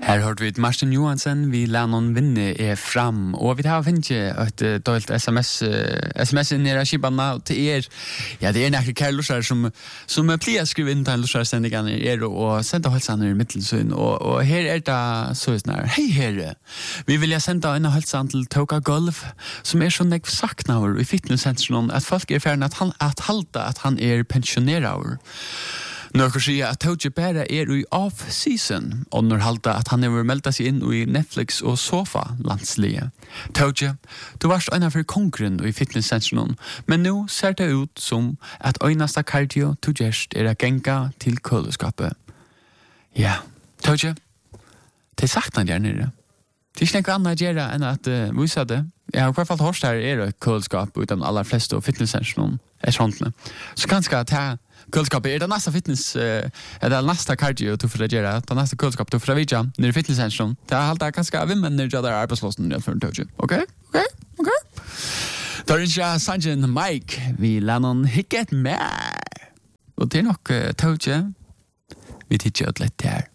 Her hørte vi Martin Johansen, vi Lennon vinner fram, og vi har finnet et dølt sms inn i skibanna til ja, det nekre kære lussar som pleier å skrive inn til en lussarstendingene og sende halsene i middelsyn, og her det så hei herre, vi vil sende en halsene til Toka Golf, som så nekv saknaver i fitnesssentrene, at folk ferdig at halda at han pensjoneraver. Når sier at Toge bare i off-season, og når halda at han meldt seg inn i Netflix og Sofa-landslige. Toge, du varst en av konkurren i fitnesssentrene, men nå ser det ut som at øyneste kardio du gjerst å genga til køleskapet. Ja, Toge, det sagt han gjerne det. Det ikke noe annet å gjøre enn at vise det. Jeg har i hvert fall hørt her et køleskap uten aller fleste fitnesssentrene sånt. Så kanskje at køleskapet det nästa fitness det nästa cardio du får göra det nästa køleskap du får vidja när fitnesscentrum det halta ganska vimmen när jag där arbetslösen jag för Toge. Okej. Där är jag Sanjin Mike vi Lennon Hicket med. Och det är nog Toge vi tittar åt lite här.